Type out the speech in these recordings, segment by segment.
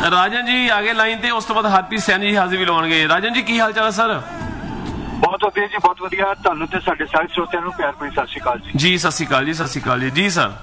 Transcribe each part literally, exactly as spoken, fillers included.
ਰਾਜਨ ਜੀ ਆ ਗਏ ਲਾਈਨ ਤੇ, ਉਸ ਤੋਂ ਬਾਅਦ ਹਰਪ੍ਰੀਤ ਸੈਣੀ ਜੀ ਹਾਜ਼ਰੀ ਵੀ ਲਾਉਣਗੇ। ਰਾਜਨ ਜੀ ਕੀ ਹਾਲ ਚਾਲ ਹੈ ਸਰ? ਬਹੁਤ ਵਧੀਆ ਜੀ, ਬਹੁਤ ਵਧੀਆ। ਤੁਹਾਨੂੰ ਤੇ ਸਾਡੇ ਸਾਰੇ ਸਰੋਤਿਆਂ ਨੂੰ ਪਿਆਰ ਭਰੀ ਸਤਿ ਸ਼੍ਰੀ ਅਕਾਲ ਜੀ। ਜੀ ਸਤਿ ਸ਼੍ਰੀ ਅਕਾਲ ਜੀ, ਸਤਿ ਸ਼੍ਰੀ ਅਕਾਲ ਜੀ। ਜੀ ਸਰ,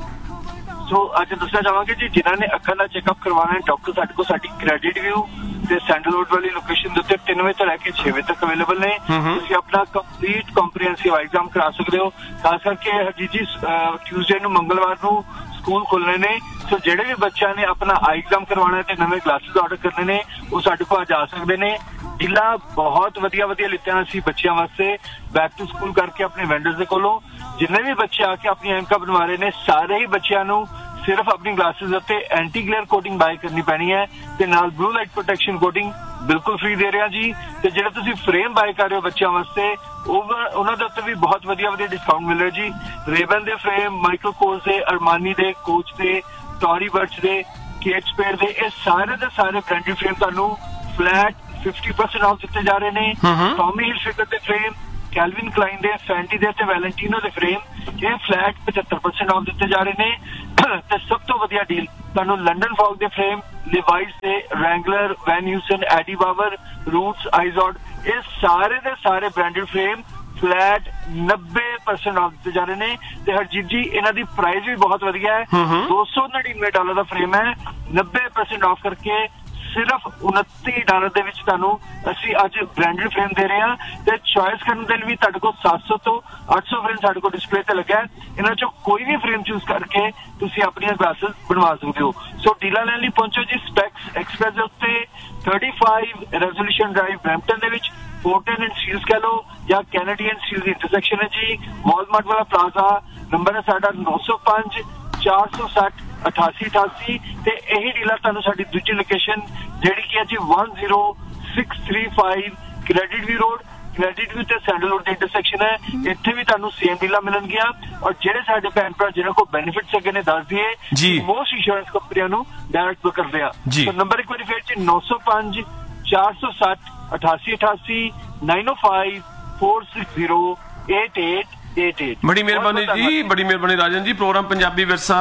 ਸੋ ਅੱਜ ਦੱਸਣਾ ਚਾਹਾਂਗੇ ਜੀ, ਜਿਨ੍ਹਾਂ ਨੇ ਅੱਖਾਂ ਦਾ ਚੈੱਕਅਪ ਕਰਵਾਉਣਾ ਹੈ, ਡਾਕਟਰ ਸਾਡੇ ਕੋਲ ਸਾਡੀ ਕ੍ਰੈਡਿਟ ਵਿਊ ਤੇ ਸੈਂਡਲਵੁੱਡ ਵਾਲੀ ਲੋਕੇਸ਼ਨ ਦੇ ਉੱਤੇ ਤਿੰਨ ਵਜੇ ਤੋਂ ਲੈ ਕੇ ਛੇ ਵਜੇ ਤੱਕ ਅਵੇਲੇਬਲ ਨੇ। ਤੁਸੀਂ ਆਪਣਾ ਕੰਪਲੀਟ ਕੰਪਰੀਹੈਂਸਿਵ ਐਗਜ਼ਾਮ ਕਰਾ ਸਕਦੇ ਹੋ। ਖਾਸ ਕਰਕੇ ਹਰਜੀਤ ਜੀ ਟਿਊਜ਼ਡੇ ਨੂੰ, ਮੰਗਲਵਾਰ ਨੂੰ ਸਕੂਲ ਖੁੱਲ੍ਹਣੇ ਨੇ। ਸੋ ਜਿਹੜੇ ਵੀ ਬੱਚਿਆਂ ਨੇ ਆਪਣਾ ਆਈ ਐਗਜ਼ਾਮ ਕਰਵਾਉਣਾ ਤੇ ਨਵੇਂ ਕਲਾਸਿਸ ਆਰਡਰ ਕਰਨੇ ਨੇ, ਉਹ ਸਾਡੇ ਕੋਲ ਅੱਜ ਆ ਸਕਦੇ ਨੇ। ਡੀਲਾਂ ਬਹੁਤ ਵਧੀਆ ਵਧੀਆ ਲਿੱਤੀਆਂ ਅਸੀਂ ਬੱਚਿਆਂ ਵਾਸਤੇ ਬੈਕ ਟੂ ਸਕੂਲ ਕਰਕੇ ਆਪਣੇ ਵੈਂਡਰਸ ਦੇ ਕੋਲੋਂ। ਜਿੰਨੇ ਵੀ ਬੱਚੇ ਆ ਕੇ ਆਪਣੀ ਐਨਕਾਂ ਬਣਵਾ ਰਹੇ ਨੇ, ਸਾਰੇ ਹੀ ਬੱਚਿਆਂ ਨੂੰ ਸਿਰਫ ਆਪਣੀ ਗਲਾਸਿਸ ਉੱਤੇ ਐਂਟੀ ਗਲੇਅਰ ਕੋਟਿੰਗ ਬਾਈ ਕਰਨੀ ਪੈਣੀ ਹੈ ਤੇ ਨਾਲ ਬਲੂ ਲਾਈਟ ਪ੍ਰੋਟੈਕਸ਼ਨ ਕੋਟਿੰਗ ਬਿਲਕੁਲ ਫ੍ਰੀ ਦੇ ਰਿਹਾ ਜੀ। ਤੇ ਜਿਹੜਾ ਤੁਸੀਂ ਫਰੇਮ ਬਾਈ ਕਰ ਰਹੇ ਹੋ ਬੱਚਿਆਂ ਵਾਸਤੇ, ਉਹ ਉਹਨਾਂ ਦੇ ਉੱਤੇ ਵੀ ਬਹੁਤ ਵਧੀਆ ਵਧੀਆ ਡਿਸਕਾਊਂਟ ਮਿਲ ਰਿਹਾ ਜੀ। ਰੇਬਨ ਦੇ ਫਰੇਮ, ਮਾਈਕਲ ਕੋਰਸ ਦੇ, ਅਰਮਾਨੀ ਦੇ, ਕੋਚ ਦੇ, ਟੌਰੀ ਬਰਡਸ ਦੇ, ਕੇਟ ਸਪੇਡ ਦੇ, ਇਹ ਸਾਰੇ ਦੇ ਸਾਰੇ ਬ੍ਰਾਂਡਡ ਫਰੇਮ ਤੁਹਾਨੂੰ ਫਲੈਟ ਫਿਫਟੀ ਪਰਸੈਂਟ ਆਫ ਦਿੱਤੇ ਜਾ ਰਹੇ ਨੇ। ਟੌਮੀ ਹਿਲਫਿਗਰ ਦੇ ਫਰੇਮ, ਕੈਲਵਿਨ ਕਲਾਈਨ ਦੇ, ਫੈਂਟੀ ਦੇ ਤੇ ਵੈਲੈਂਟੀਨੋ ਦੇ ਫਰੇਮ, ਇਹ ਫਲੈਟ ਪਚੱਤਰ ਪਰਸੈਂਟ ਆਫ ਦਿੱਤੇ ਜਾ ਰਹੇ ਨੇ। ਤੇ ਸਭ ਤੋਂ ਵਧੀਆ ਡੀਲ ਤੁਹਾਨੂੰ ਲੰਡਨ ਫੌਗ ਦੇ ਫਰੇਮ, ਲਿਵਾਈਸ ਦੇ, ਰੈਂਗਲਰ, ਵੈਨ ਹਿਊਸਨ, ਐਡੀ ਬਾਬਰ, ਰੂਟਸ, ਆਈਜ਼ੋਡ, ਇਹ ਸਾਰੇ ਦੇ ਸਾਰੇ ਬ੍ਰਾਂਡਡ ਫਰੇਮ ਫਲੈਟ ਨੱਬੇ ਪਰਸੈਂਟ ਆਫ ਦਿੱਤੇ ਜਾ ਰਹੇ ਨੇ। ਤੇ ਹਰਜੀਤ ਜੀ ਇਹਨਾਂ ਦੀ ਪ੍ਰਾਈਸ ਵੀ ਬਹੁਤ ਵਧੀਆ ਹੈ। ਦੋ ਸੌ ਨੜਿਨਵੇਂ ਡਾਲਰ ਦਾ ਫਰੇਮ ਹੈ, ਨੱਬੇ ਪਰਸੈਂਟ ਆਫ ਕਰਕੇ ਸਿਰਫ ਉਨੱਤੀ ਡਾਲਰ ਦੇ ਵਿੱਚ ਤੁਹਾਨੂੰ ਅਸੀਂ ਅੱਜ ਬ੍ਰਾਂਡਡ ਫਰੇਮ ਦੇ ਰਹੇ ਹਾਂ। ਤੇ ਚੁਆਇਸ ਕਰਨ ਦੇ ਲਈ ਵੀ ਤੁਹਾਡੇ ਕੋਲ ਸੱਤ ਸੌ ਤੋਂ ਅੱਠ ਸੌ ਫਰੇਮ ਸਾਡੇ ਕੋਲ ਡਿਸਪਲੇ ਤੇ ਲੱਗਾ ਹੈ। ਇਹਨਾਂ ਚੋਂ ਕੋਈ ਵੀ ਫਰੇਮ ਚੂਜ਼ ਕਰਕੇ ਤੁਸੀਂ ਆਪਣੀਆਂ ਗਲਾਸਿਸ ਬਣਵਾ ਸਕਦੇ ਹੋ। ਸੋ ਡੀਲਾਂ ਲੈਣ ਲਈ ਪਹੁੰਚੋ ਜੀ ਸਪੈਕਸ ਐਕਸਪ੍ਰੈਸ ਦੇ ਉੱਤੇ, ਪੈਂਤੀ ਰੈਜ਼ੋਲੂਸ਼ਨ ਡਰਾਈਵ ਬਰੈਂਪਟਨ ਦੇ ਵਿੱਚ। ਫੋਰਟਨ ਐਂਡ ਸੀਲਸ ਕਹਿ ਲਓ ਜਾਂ ਕੈਨੇਡੀਅਨ ਸੀਲਸ ਇੰਟਰਸੈਕਸ਼ਨ ਹੈ ਜੀ। ਵਾਲਮਾਰਟ ਵਾਲਾ ਪਲਾਜ਼ਾ, ਨੰਬਰ ਹੈ ਸਾਡਾ ਨੌ ਸੌ ਪੰਜ ਚਾਰ ਸੌ ਸੱਠ ਅਠਾਸੀ ਅਠਾਸੀ। ਤੇ ਇਹੀ ਡੀਲਰ ਤੁਹਾਨੂੰ ਸਾਡੀ ਦੂਜੀ ਲੋਕੇਸ਼ਨ ਜਿਹੜੀ ਕੀ ਹੈ ਜੀ ਇੱਕ ਜ਼ੀਰੋ ਛੇ ਤਿੰਨ ਪੰਜ ਕ੍ਰੈਡਿਟ ਵੀ ਰੋਡ, ਕ੍ਰੈਡਿਟ ਵੀ ਤੇ ਸੈਂਡਲਵੁੱਡ ਦੇ ਇੰਟਰਸੈਕਸ਼ਨ ਹੈ। ਇੱਥੇ ਵੀ ਤੁਹਾਨੂੰ ਸੇਮ ਡੀਲਾਂ ਮਿਲਣਗੀਆਂ। ਔਰ ਜਿਹੜੇ ਸਾਡੇ ਭੈਣ ਭਰਾ ਜਿਹਨਾਂ ਕੋਲ ਬੈਨੀਫਿਟਸ ਹੈਗੇ ਨੇ ਦੱਸ ਦਈਏ, ਮੋਸਟ ਇੰਸ਼ੋਰੈਂਸ ਕੰਪਨੀਆਂ ਨੂੰ ਡਾਇਰੈਕਟ ਕਰਦੇ ਆ। ਸੋ ਨੰਬਰ ਇੱਕ ਵਾਰੀ ਫੇਰ ਜੀ ਨੌ ਸੌ ਪੰਜ ਚਾਰ ਸੌ ਸੱਠ ਅਠਾਸੀ ਅਠਾਸੀ ਨੌ ਜ਼ੀਰੋ ਪੰਜ ਚਾਰ ਛੇ ਜ਼ੀਰੋ ਅੱਠ ਅੱਠ ਅੱਠ ਅੱਠ। ਬੜੀ ਮਿਹਰਬਾਨੀ ਜੀ, ਬੜੀ ਮਿਹਰਬਾਨੀ ਰਾਜਨ ਜੀ। ਪ੍ਰੋਗਰਾਮ ਪੰਜਾਬੀ ਵਿਰਸਾ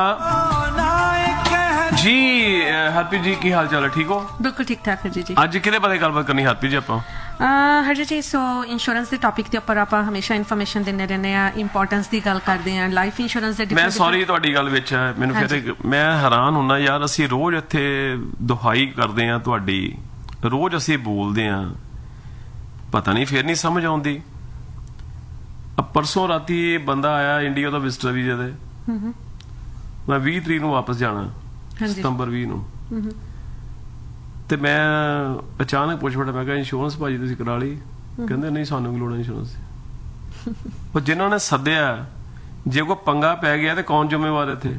ਜੀ। ਹਰਪ੍ਰੀਤ ਜੀ ਕੀ ਹਾਲ ਚਾਲ ਹੈ? ਠੀਕ ਹੋ? ਬਿਲਕੁਲ ਠੀਕ ਠਾਕ ਹਰਜੀਤ ਜੀ। ਅੱਜ ਕਿਹਦੇ ਬਾਰੇ ਗੱਲਬਾਤ ਕਰਨੀ ਹਰਪ੍ਰੀਤ ਜੀ ਆਪਾਂ? ਹਰਜੀਤ ਜੀ, ਸੋ ਇੰਸ਼ੋਰੈਂਸ ਦੇ ਟੌਪਿਕ ਦੇ ਉੱਪਰ ਆਪਾਂ ਹਮੇਸ਼ਾ ਇਨਫੋਰਮੇਸ਼ਨ ਦਿੰਦੇ ਰਹਿੰਦੇ ਆ, ਇੰਪੋਰਟੈਂਸ ਦੀ ਗੱਲ ਕਰਦੇ ਆ, ਲਾਈਫ ਇੰਸ਼ੋਰੈਂਸ ਦੇ। ਮੈਂ ਸੌਰੀ ਤੁਹਾਡੀ ਗੱਲ ਵਿੱਚ ਹੈ, ਮੈਨੂੰ ਫਿਰ ਮੈਂ ਹੈਰਾਨ ਹੁੰਦਾ ਯਾਰ, ਅਸੀਂ ਰੋਜ਼ ਇੱਥੇ ਦੁਹਾਈ ਕਰਦੇ ਆ ਤੁਹਾਡੀ, ਰੋਜ਼ ਅਸੀਂ ਬੋਲਦੇ ਆ, ਪਤਾ ਨਹੀਂ ਫਿਰ ਨਹੀਂ ਸਮਝ ਆਉਂਦੀ। ਪਰਸੋਂ ਰਾਤੀ ਬੰਦਾ ਆਇਆ ਇੰਡੀਆ ਦਾ ਵਿਜ਼ਟਰ ਵੀਜ਼ੇ ਤੇ, ਮੈਂ ਵੀਹ ਤਰੀਕ ਨੂੰ ਵਾਪਸ ਜਾਣਾ, ਸਤੰਬਰ ਵੀਹ ਨੂੰ। ਤੇ ਮੈਂ ਅਚਾਨਕ ਪੁੱਛ ਬੈਠਾ, ਮੈਂ ਕਿਹਾ ਇੰਸ਼ੋਰੈਂਸ ਭਾਜੀ ਤੁਸੀਂ ਕਰਾ ਲਈ? ਕਹਿੰਦੇ ਨਹੀਂ ਸਾਨੂੰ ਕੀ ਲੋੜ ਹੈ ਇੰਸ਼ੋਰੈਂਸ। ਉਹ ਜਿਨ੍ਹਾਂ ਨੇ ਸੱਦਿਆ, ਜੇ ਕੋਈ ਪੰਗਾ ਪੈ ਗਿਆ ਤੇ ਕੌਣ ਜ਼ਿੰਮੇਵਾਰ ਇੱਥੇ?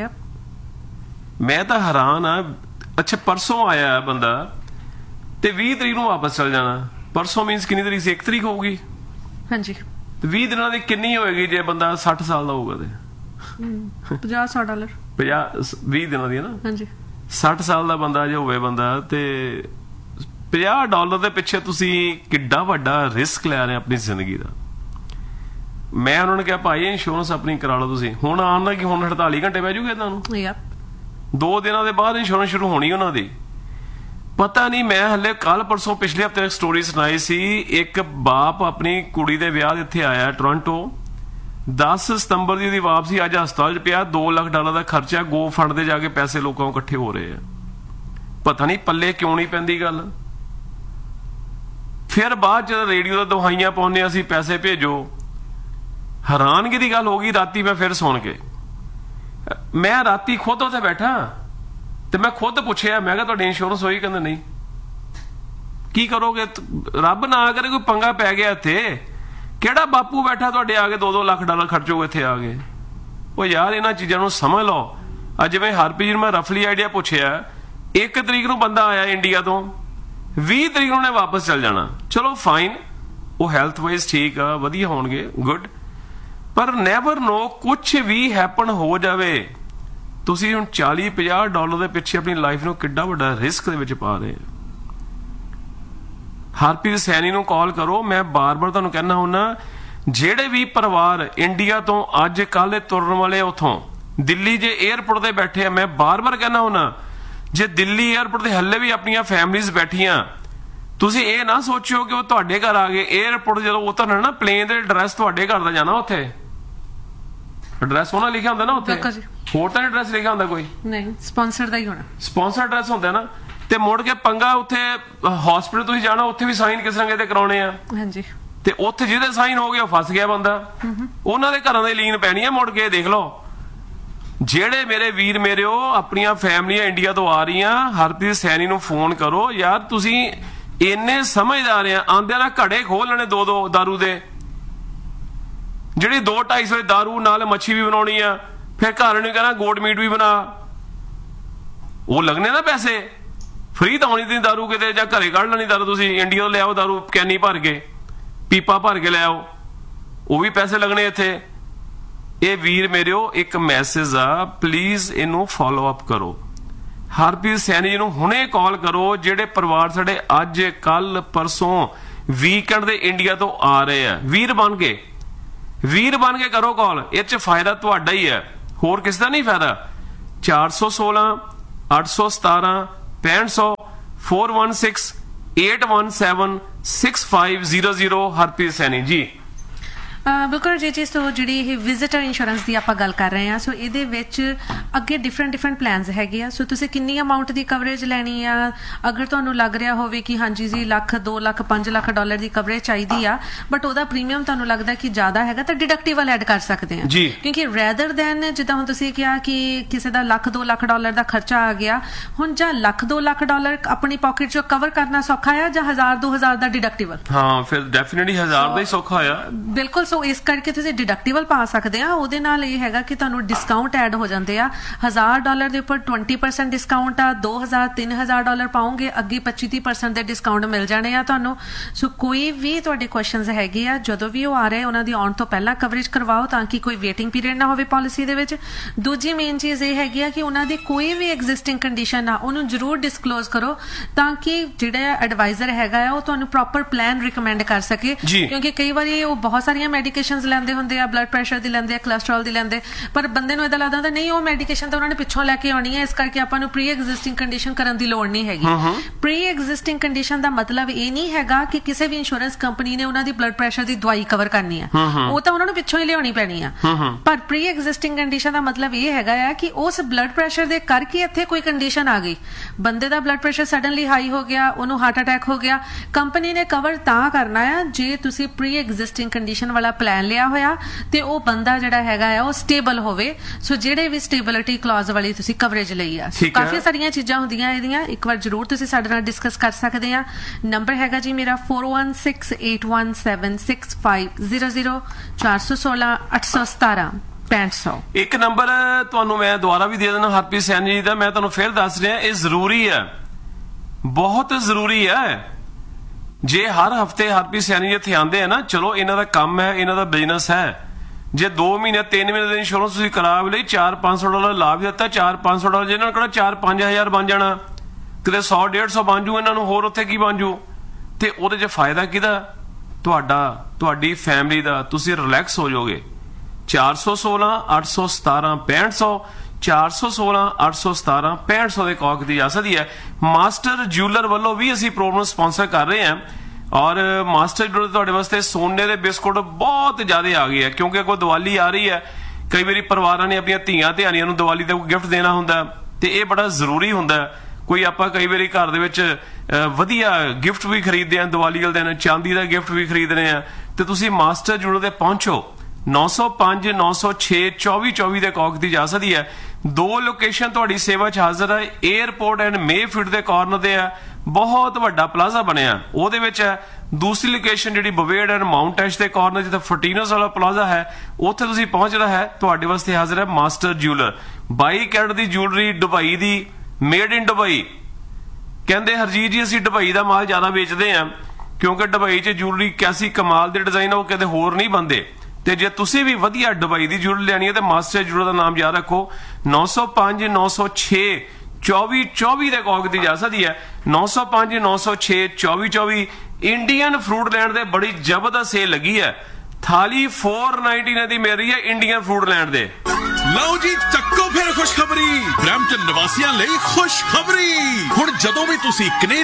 ਮੈਂ ਤਾਂ ਹੈਰਾਨ ਆ। ਅੱਛਾ ਪਰਸੋਂ ਆਇਆ ਬੰਦਾ ਤੇ ਵੀਹ ਤਰੀਕ ਨੂੰ ਵਾਪਸ ਚਲ ਜਾਣਾ। ਪਰਸੋਂ ਮੀਨਸ ਕਿੰਨੀ ਤਰੀਕ ਸੀ? ਇੱਕ ਤਰੀਕ ਹੋਊਗੀ। ਹਾਂਜੀ। ਵੀਹ ਦਿਨਾਂ ਦੀ ਕਿੰਨੀ ਹੋਏਗੀ ਜੇ ਬੰਦਾ ਸੱਠ ਸਾਲ ਦਾ ਹੋਊਗਾ ਤੇ? ਪੰਜਾਹ ਸੌ ਡਾਲਰ ਪੰਜਾਹ ਵੀਹ ਦਿਨਾਂ ਦੀ ਹੈ ਨਾ। ਹਾਂਜੀ। ਸੱਠ ਸਾਲ ਦਾ ਬੰਦਾ ਜੇ ਹੋਵੇ ਬੰਦਾ ਤੇ ਪੰਜਾਹ ਡਾਲਰ ਦੇ ਪਿੱਛੇ ਤੁਸੀਂ ਕਿੱਡਾ ਵੱਡਾ ਰਿਸਕ ਲੈ ਰਹੇ ਆਪਣੀ ਜ਼ਿੰਦਗੀ ਦਾ। ਮੈਂ ਉਹਨਾਂ ਨੂੰ ਕਿਹਾ ਭਾਈ ਇੰਸ਼ੋਰੈਂਸ ਆਪਣੀ ਕਰਾ ਲਓ ਤੁਸੀਂ। ਹੁਣ ਆਉਣ ਦਾ ਕਿ ਹੁਣ ਅੜਤਾਲੀ ਘੰਟੇ ਪੈ ਜੂਗੇ ਤੁਹਾਨੂੰ, ਦੋ ਦਿਨਾਂ ਦੇ ਬਾਅਦ ਇੰਸ਼ੋਰੈਂਸ ਸ਼ੁਰੂ ਹੋਣੀ ਉਹਨਾਂ ਦੀ। ਪਤਾ ਨਹੀਂ, ਮੈਂ ਹਲੇ ਕੱਲ ਪਰਸੋਂ ਪਿਛਲੇ ਹਫ਼ਤੇ ਇੱਕ ਸਟੋਰੀ ਸੁਣਾਈ ਸੀ। ਇੱਕ ਬਾਪ ਆਪਣੀ ਕੁੜੀ ਦੇ ਵਿਆਹ ਇੱਥੇ ਆਇਆ ਟੋਰਾਂਟੋ, ਦਸ ਸਤੰਬਰ ਦੀ ਉਹਦੀ ਵਾਪਸੀ, ਅੱਜ ਹਸਪਤਾਲ 'ਚ ਪਿਆ। ਦੋ ਲੱਖ ਡਾਲਰ ਦਾ ਖਰਚਾ, ਗੋ ਫੰਡ ਦੇ ਜਾ ਕੇ ਪੈਸੇ ਲੋਕਾਂ ਨੂੰ ਇਕੱਠੇ ਹੋ ਰਹੇ ਆ। ਪਤਾ ਨਹੀਂ ਪੱਲੇ ਕਿਉਂ ਨਹੀਂ ਪੈਂਦੀ ਗੱਲ। ਫਿਰ ਬਾਅਦ ਚ ਰੇਡੀਓ ਦਾ ਦਵਾਈਆਂ ਪਾਉਂਦੇ ਅਸੀਂ ਪੈਸੇ ਭੇਜੋ। ਹੈਰਾਨਗੀ ਦੀ ਗੱਲ ਹੋ ਗਈ। ਰਾਤੀ ਮੈਂ ਫਿਰ ਸੁਣ ਕੇ, ਮੈਂ ਰਾਤੀ ਖੁਦ ਉੱਥੇ ਬੈਠਾ ਤੇ ਮੈਂ ਖੁਦ ਪੁੱਛਿਆ, ਮੈਂ ਕਿਹਾ ਤੁਹਾਡੀ ਇੰਸ਼ੋਰੈਂਸ ਹੋਈ? ਕਹਿੰਦੇ ਨਹੀਂ। ਕੀ ਕਰੋਗੇ? ਰੱਬ ਨਾ ਕਰੇ ਕੋਈ ਪੰਗਾ ਪੈ ਗਿਆ ਇੱਥੇ, ਕਿਹੜਾ ਬਾਪੂ ਬੈਠਾ ਤੁਹਾਡੇ ਆ ਕੇ ਦੋ ਦੋ ਲੱਖ ਡਾਲਰ ਖਰਚੋਗੇ ਇੱਥੇ ਆ ਕੇ? ਉਹ ਯਾਰ ਇਹਨਾਂ ਚੀਜ਼ਾਂ ਨੂੰ ਸਮਝ ਲਓ। ਅੱਜ ਜਿਵੇਂ ਹਰਪ੍ਰੀਤ ਨੂੰ ਮੈਂ ਰਫਲੀ ਆਈਡੀਆ ਪੁੱਛਿਆ, ਇੱਕ ਤਰੀਕ ਨੂੰ ਬੰਦਾ ਆਇਆ ਇੰਡੀਆ ਤੋਂ, ਵੀਹ ਤਰੀਕ ਨੂੰ ਉਹਨੇ ਵਾਪਸ ਚੱਲ ਜਾਣਾ। ਚਲੋ ਫਾਈਨ, ਉਹ ਹੈਲਥ ਵਾਈਜ਼ ਠੀਕ ਆ, ਵਧੀਆ ਹੋਣਗੇ, ਗੁੱਡ। ਪਰ ਨੈਵਰ ਨੋ, ਕੁਛ ਵੀ ਹੈਪਨ ਹੋ ਜਾਵੇ। ਤੁਸੀਂ ਹੁਣ ਚਾਲੀ ਪੰਜਾਹ ਡਾਲਰ ਦੇ ਪਿੱਛੇ ਆਪਣੀ ਲਾਈਫ ਨੂੰ ਕਿੱਡਾ ਵੱਡਾ ਰਿਸਕ ਦੇ ਵਿੱਚ ਪਾ ਰਹੇ। ਹਰਪ੍ਰੀਤ ਸੈਣੀ ਨੂੰ ਕਾਲ ਕਰੋ। ਮੈਂ ਬਾਰ-ਬਾਰ ਤੁਹਾਨੂੰ ਕਹਿਣਾ ਹੁੰਦਾ, ਜਿਹੜੇ ਵੀ ਪਰਿਵਾਰ ਇੰਡੀਆ ਤੋਂ ਅੱਜ ਕੱਲ੍ਹ ਤੁਰਨ ਵਾਲੇ, ਉਥੋਂ ਦਿੱਲੀ ਜੇ ਏਅਰਪੋਰਟ ਤੇ ਬੈਠੇ ਆ, ਮੈਂ ਬਾਰ-ਬਾਰ ਕਹਿਣਾ ਹੁੰਦਾ ਜੇ ਦਿੱਲੀ 에ਅਰਪੋਰਟ ਤੇ ਹੱਲੇ ਵੀ ਆਪਣੀਆਂ ਫੈਮਲੀਜ਼ ਬੈਠੀਆਂ, ਤੁਸੀਂ ਇਹ ਨਾ ਸੋਚਿਓ ਕਿ ਉਹ ਤੁਹਾਡੇ ਘਰ ਆ ਗਏ। 에ਅਰਪੋਰਟ ਜਦੋਂ ਉਤਰਨਾ ਨਾ ਪਲੇਨ ਦੇ, ਐਡਰੈਸ ਤੁਹਾਡੇ ਘਰ ਦਾ ਜਾਣਾ, ਉੱਥੇ ਐਡਰੈਸ ਉਹਨਾਂ ਲਿਖਿਆ ਹੁੰਦਾ ਨਾ, ਉੱਥੇ ਹੋਰ ਤਾਂ ਐਡਰੈਸ ਲਿਖਿਆ ਹੁੰਦਾ ਕੋਈ ਨਹੀਂ, ਸਪਾਂਸਰ ਦਾ ਹੀ ਹੋਣਾ, ਸਪਾਂਸਰ ਐਡਰੈਸ ਹੁੰਦਾ ਨਾ। ਤੇ ਮੁੜ ਕੇ ਪੰਗਾ ਉੱਥੇ ਹਸਪੀਟਲ ਤੁਸੀਂ ਜਾਣਾ, ਉੱਥੇ ਵੀ ਸਾਈਨ ਕਿਸ ਰੰਗੇ ਤੇ ਕਰਾਉਣੇ ਆ। ਹਾਂਜੀ, ਤੇ ਉੱਥੇ ਜਿਹਦੇ ਸਾਈਨ ਹੋ ਗਏ ਉਹ ਫਸ ਗਿਆ ਬੰਦਾ, ਉਹਨਾਂ ਦੇ ਘਰਾਂ ਦੀ ਲੀਨ ਪੈਣੀ ਆ। ਮੁੜ ਕੇ ਦੇਖ ਲਓ, ਜਿਹੜੇ ਮੇਰੇ ਵੀਰ ਮੇਰੇ ਉਹ ਆਪਣੀਆਂ ਫੈਮਲੀਆਂ ਇੰਡੀਆ ਤੋਂ ਆ ਰਹੀਆਂ, ਹਰਪ੍ਰੀਤ ਸੈਣੀ ਨੂੰ ਫੋਨ ਕਰੋ ਯਾਰ, ਤੁਸੀਂ ਇੰਨੇ ਸਮਝਦਾਰ ਆ, ਆਂਦਿਆਂ ਨਾਲ ਘੜੇ ਖੋਲ ਲੈਣੇ ਦੋ ਦੋ ਦਾਰੂ ਦੇ, ਜਿਹੜੀ ਦੋ ਢਾਈ ਸੌ ਦਾਰੂ ਨਾਲ ਮੱਛੀ ਵੀ ਬਣਾਉਣੀ ਆ, ਫਿਰ ਘਰ ਨੂੰ ਕਹਿਣਾ ਗੋਟ ਮੀਟ ਵੀ ਬਣਾ, ਉਹ ਲੱਗਣੇ ਨਾ ਪੈਸੇ। ਫਰੀ ਤਾਂ ਆਉਣੀ ਨਹੀਂ ਦਾਰੂ ਕਿਤੇ, ਜਾਂ ਘਰੇ ਕੱਢ ਲੈਣੀ ਦਾਰੂ, ਤੁਸੀਂ ਇੰਡੀਆ ਤੋਂ ਲਿਆਓ ਦਾਰੂ ਕੈਨੀ ਭਰ ਕੇ, ਪੀਪਾ ਭਰ ਕੇ ਲੈ ਆਓ, ਉਹ ਵੀ ਪੈਸੇ ਲੱਗਣੇ ਇੱਥੇ। ਇਹ ਵੀਰ ਮੇਰਿਓ ਇੱਕ ਮੈਸੇਜ ਆ, ਪਲੀਜ਼ ਇਹਨੂੰ ਫੋਲੋ ਅਪ ਕਰੋ। ਹਰਪ੍ਰੀਤ ਸੈਣੀ ਜੀ ਨੂੰ ਹੁਣੇ ਕਾਲ ਕਰੋ, ਜਿਹੜੇ ਪਰਿਵਾਰ ਸਾਡੇ ਅੱਜ ਕੱਲ ਪਰਸੋਂ ਵੀਕਐਂਡ ਦੇ ਇੰਡੀਆ ਤੋਂ ਆ ਰਹੇ ਆ, ਵੀਰ ਬਣ ਕੇ ਵੀਰ ਬਣ ਕੇ ਕਰੋ ਕਾਲ। ਇਹ ਚ ਫਾਇਦਾ ਤੁਹਾਡਾ ਹੀ ਹੈ, ਹੋਰ ਕਿਸੇ ਦਾ ਨਹੀਂ ਫਾਇਦਾ। ਚਾਰ ਸੌ ਸੋਲਾਂ ਅੱਠ ਸੌ ਸਤਾਰਾਂ ਪੈਂਹਠ ਸੌ four one six eight one seven six five zero zero Harpreet Saini ਜੀ। ਬਿਲਕੁਲ ਜੀ ਜੀ ਸੋ ਜਿਹੜੀ ਇਹ ਵਿਜ਼ਿਟਰ ਇੰਸ਼ੋਰੈਂਸ ਦੀ ਆਪਾਂ ਗੱਲ ਕਰ ਰਹੇ ਹਾਂ, ਸੋ ਇਹਦੇ ਵਿੱਚ ਅੱਗੇ ਡਿਫਰੈਂਟ ਡਿਫਰੈਂਟ ਪਲਾਨਸ ਹੈਗੇ ਆ। ਸੋ ਤੁਸੀਂ ਕਿੰਨੀ ਅਮਾਊਂਟ ਦੀ ਕਵਰੇਜ ਲੈਣੀ ਆ, ਅਗਰ ਤੁਹਾਨੂੰ ਲੱਗ ਰਿਹਾ ਹੋਵੇ ਕਿ ਹਾਂਜੀ ਜੀ ਲੱਖ ਦੋ ਲੱਖ ਪੰਜ ਲੱਖ ਡਾਲਰ ਦੀ ਕਵਰੇਜ ਚਾਹੀਦੀ ਆ, ਬਟ ਉਹਦਾ ਪ੍ਰੀਮੀਅਮ ਤੁਹਾਨੂੰ ਲੱਗਦਾ ਕਿ ਜ਼ਿਆਦਾ ਹੈਗਾ, ਤਾਂ ਡਿਡਕਟੀਬਲ ਐਡ ਕਰ ਸਕਦੇ ਆ। ਕਿਉਂਕਿ ਰੈਦਰ ਦੈਨ ਜਿੱਦਾਂ ਹੁਣ ਤੁਸੀਂ ਕਿਹਾ ਕਿ ਕਿਸੇ ਦਾ ਲੱਖ ਦੋ ਲੱਖ ਡਾਲਰ ਦਾ ਖਰਚਾ ਆ ਗਿਆ, ਹੁਣ ਜਾਂ ਲੱਖ ਦੋ ਲੱਖ ਡਾਲਰ ਆਪਣੀ ਪਾਕਟ ਚੋਂ ਕਵਰ ਕਰਨਾ ਸੌਖਾ ਆ, ਜਾਂ ਹਜ਼ਾਰ ਦੋ ਹਜ਼ਾਰ ਦਾ ਡਿਡਕਟੀਬਲ। ਹਾਂ, ਫਿਰ ਡੈਫੀਨਿਟਲੀ ਹਜ਼ਾਰ ਦਾ ਹੀ ਸੌਖਾ ਆ। ਬਿਲਕੁਲ, ਸੋ ਇਸ ਕਰਕੇ ਤੁਸੀਂ ਡਿਡਕਟੀਬਲ ਪਾ ਸਕਦੇ ਆ। ਉਹਦੇ ਨਾਲ ਇਹ ਹੈਗਾ ਕਿ ਤੁਹਾਨੂੰ ਡਿਸਕਾਊਂਟ ਐਡ ਹੋ ਜਾਂਦੇ ਆ। ਹਜ਼ਾਰ ਡਾਲਰ ਦੇ ਉੱਪਰ ਵੀਹ ਪਰਸੈਂਟ ਡਿਸਕਾਊਂਟ ਆ, ਦੋ ਹਜ਼ਾਰ ਤਿੰਨ ਹਜ਼ਾਰ ਡਾਲਰ ਪਾਉਂਗੇ ਅੱਗੇ ਪੱਚੀ ਤੀਹ ਪਰਸੈਂਟ ਦੇ ਡਿਸਕਾਊਂਟ ਮਿਲ ਜਾਣੇ ਆ ਤੁਹਾਨੂੰ। ਸੋ ਕੋਈ ਵੀ ਤੁਹਾਡੇ ਕੁਐਸਚਨਸ ਹੈਗੇ ਆ, ਜਦੋਂ ਵੀ ਉਹ ਆ ਰਹੇ ਉਹਨਾਂ ਦੀ ਆਉਣ ਤੋਂ ਪਹਿਲਾਂ ਕਵਰੇਜ ਕਰਵਾਓ, ਤਾਂ ਕਿ ਕੋਈ ਵੇਟਿੰਗ ਪੀਰੀਅਡ ਨਾ ਹੋਵੇ ਪਾਲਿਸੀ ਦੇ ਵਿੱਚ। ਦੂਜੀ ਮੇਨ ਚੀਜ਼ ਇਹ ਹੈਗੀ ਆ ਕਿ ਉਹਨਾਂ ਦੀ ਕੋਈ ਵੀ ਐਗਜ਼ਿਸਟਿੰਗ ਕੰਡੀਸ਼ਨ ਆ ਉਹਨੂੰ ਜ਼ਰੂਰ ਡਿਸਕਲੋਜ਼ ਕਰੋ, ਤਾਂ ਕਿ ਜਿਹੜਾ ਐਡਵਾਈਜ਼ਰ ਹੈਗਾ ਆ ਉਹ ਤੁਹਾਨੂੰ ਪ੍ਰੋਪਰ ਪਲਾਨ ਰਿਕਮੈਂਡ ਕਰ ਸਕੇ। ਕਿਉਂਕਿ ਕਈ ਵਾਰੀ ਉਹ ਬਹੁਤ ਸਾਰੀਆਂ ਮੈਡੀਕੇਸ਼ਨਸ ਲੈਂਦੇ ਹੁੰਦੇ ਆ, ਬਲੱਡ ਪ੍ਰੈਸ਼ਰ ਦੀ ਲੈਂਦੇ ਆ, ਕੋਲੈਸਟਰੋਲ ਦੀ ਲੈਂਦੇ, ਪਰ ਬੰਦੇ ਨੂੰ ਏਦਾਂ ਲੱਗਦਾ ਹੁੰਦਾ ਨਹੀਂ ਉਹ ਮੈਡੀਕੇਸ਼ਨ ਤਾਂ ਉਹਨਾਂ ਨੇ ਪਿੱਛੋਂ ਲੈ ਕੇ ਆਉਣੀ ਹੈ, ਇਸ ਕਰਕੇ ਆਪਾਂ ਨੂੰ ਪ੍ਰੀ ਐਗਜ਼ਿਸਟਿੰਗ ਕੰਡੀਸ਼ਨ ਕਰਨ ਦੀ ਲੋੜ ਨਹੀਂ ਹੈਗੀ। ਪ੍ਰੀ ਐਗਜ਼ਿਸਟਿੰਗ ਕੰਡੀਸ਼ਨ ਦਾ ਮਤਲਬ ਇਹ ਨਹੀਂ ਹੈਗਾ ਕਿ ਕਿਸੇ ਵੀ ਇੰਸ਼ੋਰੈਂਸ ਕੰਪਨੀ ਨੇ ਉਹਨਾਂ ਦੀ ਬਲੱਡ ਪ੍ਰੈਸ਼ਰ ਦੀ ਦਵਾਈ ਕਵਰ ਕਰਨੀ ਆ, ਉਹ ਤਾਂ ਉਹਨਾਂ ਨੂੰ ਪਿੱਛੋਂ ਹੀ ਲਿਆਉਣੀ ਪੈਣੀ ਆ। ਪਰ ਪ੍ਰੀ ਐਗਜ਼ਿਸਟਿੰਗ ਕੰਡੀਸ਼ਨ ਦਾ ਮਤਲਬ ਇਹ ਹੈਗਾ ਆ ਕਿ ਉਸ ਬਲੱਡ ਪ੍ਰੈਸ਼ਰ ਦੇ ਕਰਕੇ ਇੱਥੇ ਕੋਈ ਕੰਡੀਸ਼ਨ ਆ ਗਈ, ਬੰਦੇ ਦਾ ਬਲੱਡ ਪ੍ਰੈਸ਼ਰ ਸਡਨਲੀ ਹਾਈ ਹੋ ਗਿਆ, ਉਹਨੂੰ ਹਾਰਟ ਅਟੈਕ ਹੋ ਗਿਆ, ਕੰਪਨੀ ਨੇ ਕਵਰ ਤਾਂ ਕਰਨਾ ਆ ਜੇ ਤੁਸੀਂ ਪ੍ਰੀ ਐਗਜ਼ਿਸਟਿੰਗ ਕੰਡੀਸ਼ਨ ਵਾਲਾ ਪਲਾਨ ਲਿਆ ਹੋਇਆ ਤੇ ਉਹ ਬੰਦਾ ਜਿਹੜਾ ਹੈਗਾ ਆ ਉਹ ਸਟੇਬਲ ਹੋਵੇ। ਸੋ ਜਿਹੜੇ ਵੀ ਸਟੇਬਿਲਿਟੀ ਕਲੌਜ਼ ਵਾਲੀ ਤੁਸੀਂ ਕਵਰੇਜ ਲਈ ਆ, ਕਾਫੀ ਸਾਰੀਆਂ ਚੀਜ਼ਾਂ ਹੁੰਦੀਆਂ ਇਹਦੀਆਂ, ਇੱਕ ਵਾਰ ਜ਼ਰੂਰ ਤੁਸੀਂ ਸਾਡੇ ਨਾਲ ਡਿਸਕਸ ਕਰ ਸਕਦੇ ਆ। ਨੰਬਰ ਹੈਗਾ ਜੀ ਮੇਰਾ four one six eight one seven six five zero zero ਚਾਰ ਸੌ ਸੋਲਾਂ ਅੱਠ ਸੌ ਸਤਾਰਾਂ ਪੈਂਹਠ ਸੌ। ਇੱਕ ਨੰਬਰ ਤੁਹਾਨੂੰ ਮੈਂ ਦੁਬਾਰਾ ਵੀ ਦੇ ਦੇਣਾ ਹਰਪ੍ਰੀਤ ਸੈਣੀ ਜੀ ਦਾ, ਮੈਂ ਤੁਹਾਨੂੰ ਫਿਰ ਦੱਸ ਰਿਹਾ, ਇਹ ਜ਼ਰੂਰੀ ਹੈ, ਬਹੁਤ ਜ਼ਰੂਰੀ ਹੈ। ਜੇ ਹਰ ਹਫਤੇ ਹਰਪ੍ਰੀਤ ਸੈਣੀ ਇੱਥੇ ਆਉਂਦੇ ਆ ਨਾ, ਚਲੋ ਇਹਨਾਂ ਦਾ ਕੰਮ ਹੈ, ਇਹਨਾਂ ਦਾ ਬਿਜ਼ਨਸ ਹੈ। ਜੇ ਦੋ ਮਹੀਨੇ ਤਿੰਨ ਮਹੀਨੇ ਦਾ ਇੰਸ਼ੋਰੈਂਸ ਤੁਸੀਂ ਕਰਾ ਵੀ ਲਈ, ਚਾਰ ਪੰਜ ਸੌ ਡਾਲਰ ਲਾਭ ਦਿੱਤਾ, ਚਾਰ ਪੰਜ ਸੌ ਡਾਲਰ ਜਿਹਨਾਂ ਨੂੰ ਕਿਹੜਾ ਚਾਰ ਪੰਜ ਹਜ਼ਾਰ ਬਣ ਜਾਣਾ, ਕਿਤੇ ਸੌ ਡੇਢ ਸੌ ਬਣ ਜੂ ਇਹਨਾਂ ਨੂੰ, ਹੋਰ ਉੱਥੇ ਕੀ ਬਣ ਜੂ। ਤੇ ਉਹਦੇ 'ਚ ਫਾਇਦਾ ਕਿਹਦਾ? ਤੁਹਾਡਾ, ਤੁਹਾਡੀ ਫੈਮਿਲੀ ਦਾ। ਤੁਸੀਂ ਰਿਲੈਕਸ ਹੋ ਜਾਓਗੇ। ਚਾਰ ਸੌ ਸੋਲਾਂ ਅੱਠ ਸੌ ਸਤਾਰਾਂ ਪੈਂਹਠ ਸੌ ਚਾਰ ਸੌ ਸੋਲਾਂ ਅੱਠ ਸੌ ਸਤਾਰਾਂ ਪੈਂਹਠ ਸੌ ਦੇ ਕਾਲ ਕੀਤੀ ਜਾ ਸਕਦੀ ਹੈ। ਮਾਸਟਰ ਜਿਊਲਰ ਵੱਲੋਂ ਵੀ ਅਸੀਂ ਪ੍ਰੋਗਰਾਮ ਸਪਾਂਸਰ ਕਰ ਰਹੇ ਹਾਂ, ਔਰ ਮਾਸਟਰ ਜਿਊਲਰ ਤੁਹਾਡੇ ਵਾਸਤੇ ਸੋਨੇ ਦੇ ਬਿਸਕੁਟ ਬਹੁਤ ਜ਼ਿਆਦਾ ਆ ਗਏ ਹੈ, ਕਿਉਂਕਿ ਅੱਗੋਂ ਦੀਵਾਲੀ ਆ ਰਹੀ ਹੈ। ਕਈ ਵਾਰੀ ਪਰਿਵਾਰਾਂ ਨੇ ਆਪਣੀਆਂ ਧੀਆਂ ਧਿਆਣੀਆਂ ਨੂੰ ਦੀਵਾਲੀ ਦਾ ਗਿਫਟ ਦੇਣਾ ਹੁੰਦਾ, ਤੇ ਇਹ ਬੜਾ ਜ਼ਰੂਰੀ ਹੁੰਦਾ। ਕੋਈ ਆਪਾਂ ਕਈ ਵਾਰੀ ਘਰ ਦੇ ਵਿੱਚ ਵਧੀਆ ਗਿਫਟ ਵੀ ਖਰੀਦਦੇ ਆ ਦੀਵਾਲੀ ਵਾਲੇ ਦਿਨ, ਚਾਂਦੀ ਦਾ ਗਿਫਟ ਵੀ ਖਰੀਦਦੇ ਆ, ਤੇ ਤੁਸੀਂ ਮਾਸਟਰ ਜਿਊਲਰ ਦੇ ਪਹੁੰਚੋ। ਨੌ ਸੌ ਪੰਜ ਨੌ ਸੌ ਛੇ ਚੌਵੀ ਚੌਵੀ ਦੇ ਕਾਲ ਕੀਤੀ ਜਾ ਸਕਦੀ ਹੈ। ਦੋ ਲੋਕੇਸ਼ਨ ਤੁਹਾਡੀ ਸੇਵਾ 'ਚ ਹਾਜ਼ਰ ਹੈ। ਏਅਰਪੋਰਟ ਐਂਡ ਮੇਫੀਲਡ ਦੇ ਕਾਰਨਰ ਤੇ ਆ, ਬਹੁਤ ਵੱਡਾ ਪਲਾਜ਼ਾ ਬਣਿਆ ਉਹਦੇ ਵਿੱਚ ਹੈ। ਦੂਸਰੀ ਲੋਕੇਸ਼ਨ ਜਿਹੜੀ ਬਵੇਡ ਐਂਡ ਮਾਊਂਟ ਐਸ਼ ਦੇ ਕਾਰਨਰ ਜਿੱਥੇ ਫੋਰਟੀਨੋਸ ਵਾਲਾ ਪਲਾਜ਼ਾ ਹੈ, ਉੱਥੇ ਤੁਸੀਂ ਪਹੁੰਚਣਾ ਹੈ। ਤੁਹਾਡੇ ਵਾਸਤੇ ਹਾਜ਼ਰ ਹੈ master jeweller. By carat the jewellery Dubai the, made in Dubai. ਕਹਿੰਦੇ ਹਰਜੀਤ ਜੀ ਅਸੀਂ ਦੁਬਈ ਦਾ ਮਾਲ ਜ਼ਿਆਦਾ ਵੇਚਦੇ ਆ, ਕਿਉਂਕਿ ਦੁਬਈ 'ਚ ਜਿਊਲਰੀ ਕੈਸੀ ਕਮਾਲ ਦੇ ਡਿਜ਼ਾਈਨ ਉਹ ਕਿਤੇ ਹੋਰ ਨਹੀਂ ਬਣਦੇ। ਤੇ ਜੇ ਤੁਸੀਂ ਵੀ ਵਧੀਆ ਦੁਬਈ ਦੀ ਜਿਊਲਰੀ ਲੈਣੀ ਹੈ ਤੇ ਮਾਸਟਰ ਜਿਊਲਰ ਦਾ ਨਾਮ ਯਾਦ ਰੱਖੋ। ਨੌ ਸੌ ਪੰਜ ਨੌ ਸੌ ਛੇ ਚੌਵੀ ਚੌਵੀ ਦੇ ਕਾਲ ਕੀਤੀ ਜਾ ਸਕਦੀ ਹੈ। ਨੌ ਸੌ ਪੰਜ ਨੌ ਸੌ ਛੇ ਚੌਵੀ ਚੌਵੀ। ਇੰਡੀਅਨ ਫਰੂਟ ਲੈਂਡ ਦੇ ਬੜੀ ਜ਼ਬਰਦਸਤ ਸੇਲ ਲੱਗੀ ਹੈ। ਥਾਲੀ ਚਾਰ ਸੌ ਨਿਨਆਨਵੇਂ ਦੀ ਮਿਲ ਰਹੀ ਹੈ ਇੰਡੀਅਨ ਫਰੂਟ ਲੈਂਡ ਦੇ। ਲਓ ਜੀ ਚੱਕੋ ਫਿਰ ਖੁਸ਼ਖਬਰੀ। ਬਰੈਂਪਟਨ ਨਿਵਾਸੀਆਂ ਲਈ ਖੁਸ਼ਖਬਰੀ। ਹੁਣ ਜਦੋਂ ਵੀ ਤੁਸੀਂ ਕਨੇ